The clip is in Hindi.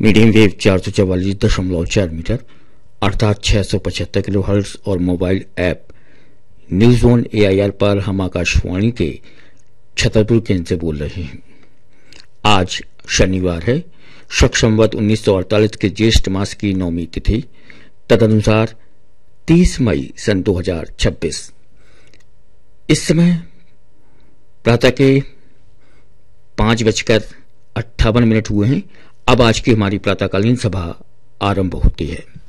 मीडियम वेव 444.4 मीटर अर्थात 675 किलोहर्ट्ज और mobile app news on AIR पर हम आकाशवाणी के छतरपुर केंद्र से बोल रहे हैं। आज शनिवार है, शक संवत 1948 के ज्येष्ठ मास की 9वीं तिथि, तदनुसार 30 मई सन 2026। इस समय प्रातः के 5:58 हुए हैं। अब आज की हमारी प्रातःकालीन सभा आरंभ होती है।